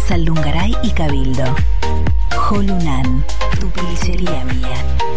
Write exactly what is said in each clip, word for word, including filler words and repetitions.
Saldungaray y Cabildo. Jolunan, tu pilchería mía.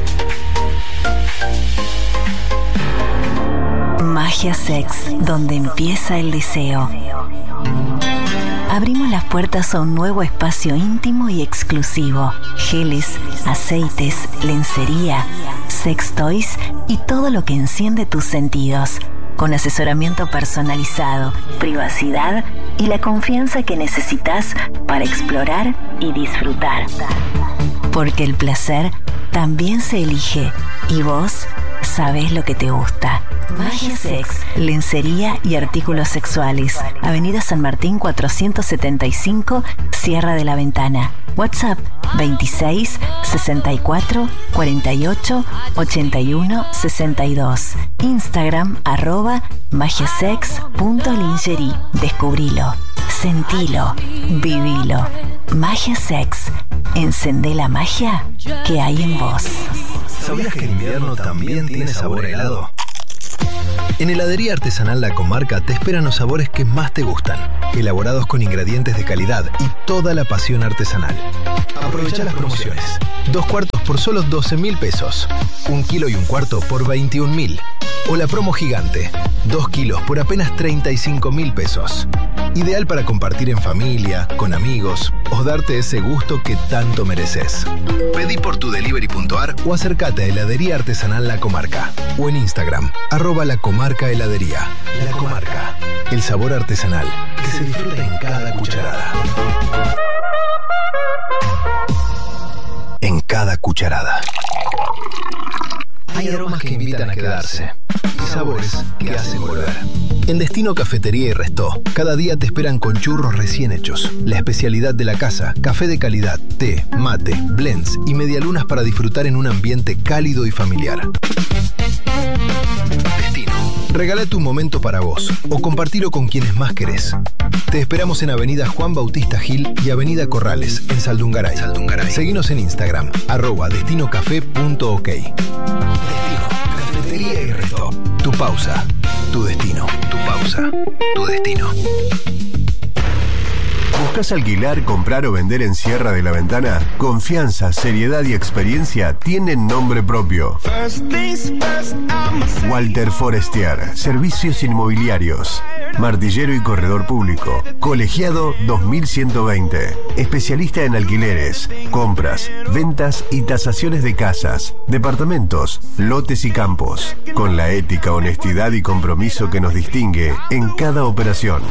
Magia Sex, donde empieza el deseo. Abrimos las puertas a un nuevo espacio íntimo y exclusivo. Geles, aceites, lencería, sex toys y todo lo que enciende tus sentidos. Con asesoramiento personalizado, privacidad y la confianza que necesitas para explorar y disfrutar. Porque el placer también se elige y vos sabés lo que te gusta. Magia Sex, lencería y artículos sexuales. Avenida San Martín cuatrocientos setenta y cinco, Sierra de la Ventana. WhatsApp veintiséis, sesenta y cuatro, cuarenta y ocho, ochenta y uno, sesenta y dos. Instagram arroba magiasex.lingerie. Descubrilo, sentilo, vivilo. Magia Sex. Encendé la magia que hay en vos. ¿Sabías que el invierno también tiene sabor a helado? En Heladería Artesanal La Comarca te esperan los sabores que más te gustan, elaborados con ingredientes de calidad y toda la pasión artesanal. Aprovecha las promociones. Dos cuartos por solo doce mil pesos. Un kilo y un cuarto por veintiún mil. O la promo gigante. Dos kilos por apenas treinta y cinco mil pesos. Ideal para compartir en familia, con amigos o darte ese gusto que tanto mereces. Pedí por tu delivery punto a r o acércate a Heladería Artesanal La Comarca. O en Instagram, arroba La Comarca Heladería. La Comarca. El sabor artesanal que se disfruta en cada cucharada. En cada cucharada. Hay aromas que invitan a quedarse y sabores que hacen volver. En Destino Cafetería y Restó, cada día te esperan con churros recién hechos, la especialidad de la casa, café de calidad, té, mate, blends y medialunas para disfrutar en un ambiente cálido y familiar. Destino. Regálate un momento para vos o compartilo con quienes más querés. Te esperamos en Avenida Juan Bautista Gil y Avenida Corrales, en Saldungaray. Saldungaray. Seguinos en Instagram, arroba destinocafé.ok. Destino, Cafetería y Restó. Tu pausa, tu destino. Tu pausa, tu destino. ¿Buscas alquilar, comprar o vender en Sierra de la Ventana? Confianza, seriedad y experiencia tienen nombre propio. Walter Forestier, Servicios Inmobiliarios. Martillero y corredor público. Colegiado dos mil ciento veinte. Especialista en alquileres, compras, ventas y tasaciones de casas, departamentos, lotes y campos. Con la ética, honestidad y compromiso que nos distingue en cada operación.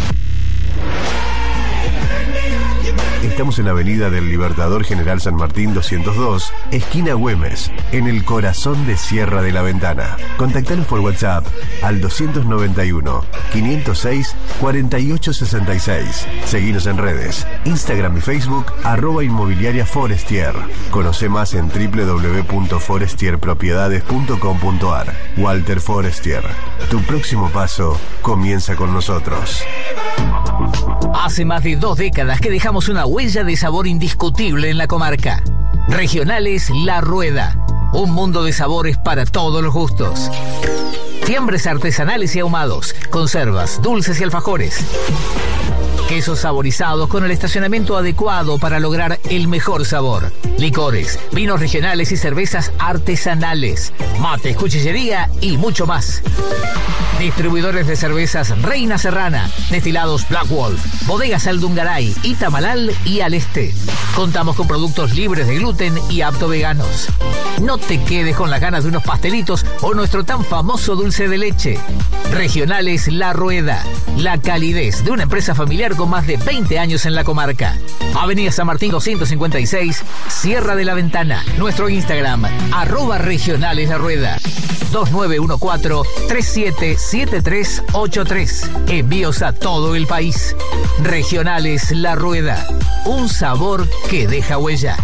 Estamos en Avenida del Libertador General San Martín doscientos dos, esquina Güemes, en el corazón de Sierra de la Ventana. Contactanos por WhatsApp al doscientos noventa y uno, quinientos seis, cuarenta y ocho sesenta y seis. Seguinos en redes, Instagram y Facebook, arroba inmobiliaria Forestier. Conoce más en doble u doble u doble u punto forestier propiedades punto com punto a r. Walter Forestier, tu próximo paso comienza con nosotros. Hace más de dos décadas que dejamos una huella de sabor indiscutible en la comarca. Regionales La Rueda. Un mundo de sabores para todos los gustos. Fiambres artesanales y ahumados, conservas, dulces y alfajores. Quesos saborizados con el estacionamiento adecuado para lograr el mejor sabor. Licores, vinos regionales y cervezas artesanales. Mates, cuchillería y mucho más. Distribuidores de cervezas Reina Serrana, destilados Black Wolf, bodegas Saldungaray, Itamalal y Al Este. Contamos con productos libres de gluten y apto veganos. No te quedes con las ganas de unos pastelitos o nuestro tan famoso dulce de leche. Regionales La Rueda, la calidez de una empresa familiar con más de veinte años en la comarca. Avenida San Martín doscientos cincuenta y seis, Sierra de la Ventana. Nuestro Instagram, arroba Regionales La Rueda. dos nueve uno cuatro, tres siete siete tres ocho tres. Envíos a todo el país. Regionales La Rueda. Un sabor que deja huella.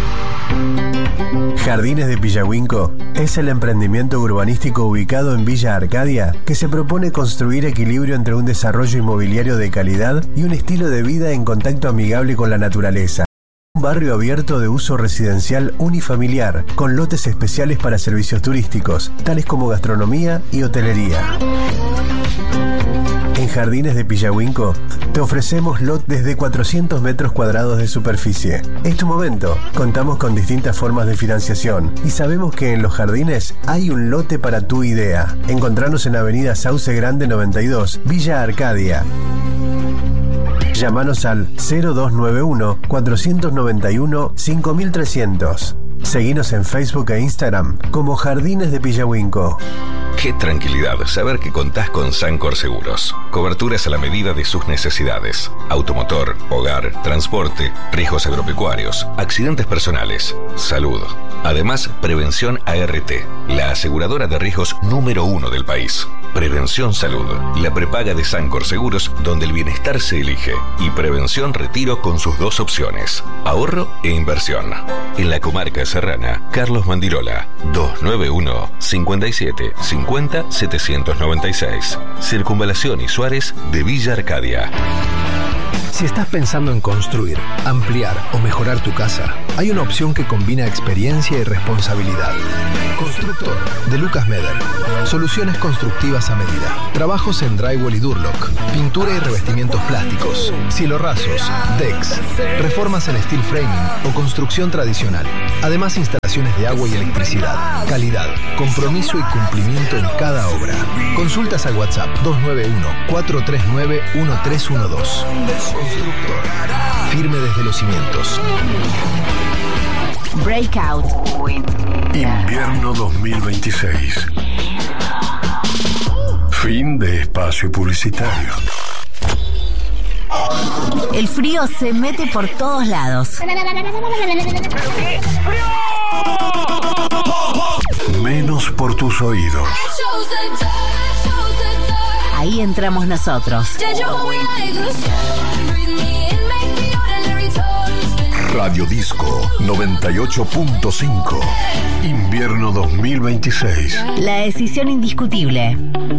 Jardines de Pillahuinco es el emprendimiento urbanístico ubicado en Villa Arcadia que se propone construir equilibrio entre un desarrollo inmobiliario de calidad y un estilo de vida en contacto amigable con la naturaleza. Un barrio abierto de uso residencial unifamiliar, con lotes especiales para servicios turísticos, tales como gastronomía y hotelería. En Jardines de Pillahuinco te ofrecemos lot desde cuatrocientos metros cuadrados de superficie. Es tu momento. Contamos con distintas formas de financiación y sabemos que en Los Jardines hay un lote para tu idea. Encontranos en Avenida Sauce Grande noventa y dos, Villa Arcadia. Llámanos al cero dos nueve uno, cuatro nueve uno, cinco trescientos. Seguinos en Facebook e Instagram como Jardines de Pillahuinco. Qué tranquilidad saber que contás con Sancor Seguros. Coberturas a la medida de sus necesidades. Automotor, hogar, transporte, riesgos agropecuarios, accidentes personales, salud. Además, Prevención A R T, la aseguradora de riesgos número uno del país. Prevención Salud, la prepaga de Sancor Seguros, donde el bienestar se elige. Y Prevención Retiro con sus dos opciones, ahorro e inversión. En la comarca serrana, Carlos Mandirola, dos nueve uno, cinco siete, cinco cero, siete nueve seis. Circunvalación y Suárez de Villa Arcadia. Si estás pensando en construir, ampliar o mejorar tu casa, hay una opción que combina experiencia y responsabilidad. Constructor, de Lucas Meder. Soluciones constructivas a medida. Trabajos en drywall y Durlock. Pintura y revestimientos plásticos. Cielorrasos, decks. Reformas en steel framing o construcción tradicional. Además, instalaciones de agua y electricidad. Calidad, compromiso y cumplimiento en cada obra. Consultas al WhatsApp dos nueve uno, cuatro tres nueve, uno tres uno dos. Constructor. Firme desde los cimientos. Breakout. Invierno dos mil veintiséis. Fin de espacio publicitario. El frío se mete por todos lados. Menos por tus oídos. Ahí entramos nosotros. Radio Disco noventa y ocho punto cinco. Invierno dos mil veintiséis. La decisión indiscutible.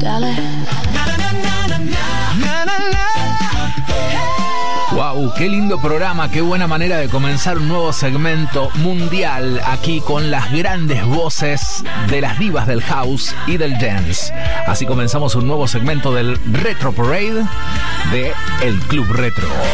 Wow, qué lindo programa, qué buena manera de comenzar un nuevo segmento mundial aquí con las grandes voces de las divas del house y del dance. Así comenzamos un nuevo segmento del Retro Parade de El Club Retro.